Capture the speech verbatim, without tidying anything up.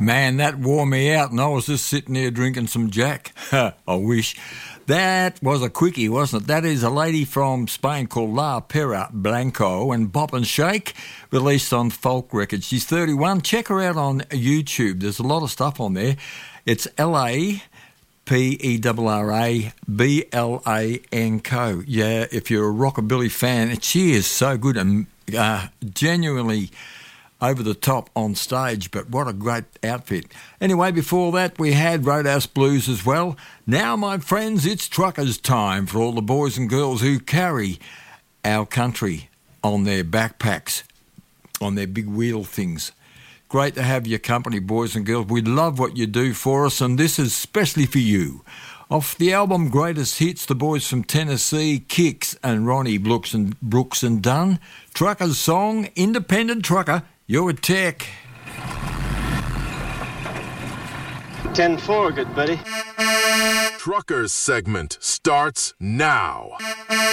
Man, that wore me out, and I was just sitting there drinking some Jack. I wish. That was a quickie, wasn't it? That is a lady from Spain called La Pera Blanco and Bop and Shake, released on Folk Records. She's thirty-one. Check her out on YouTube. There's a lot of stuff on there. It's L A P E R R A B L A N C O. Yeah, if you're a rockabilly fan, she is so good and uh, genuinely over the top on stage, but what a great outfit. Anyway, before that, we had Roadhouse Blues as well. Now, my friends, it's truckers' time for all the boys and girls who carry our country on their backpacks, on their big wheel things. Great to have your company, boys and girls. We love what you do for us, and this is especially for you. Off the album Greatest Hits, the boys from Tennessee, Kicks and Ronnie Brooks and, Brooks and Dunn. Trucker's song, Independent Trucker, You're a Tech. ten four, good buddy. Truckers segment starts now.